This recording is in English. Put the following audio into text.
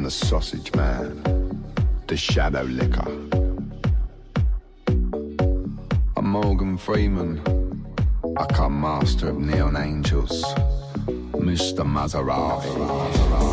the sausage man, the shadow licker. I'm Morgan Freeman, I come master of neon angels, Mr. Maserati.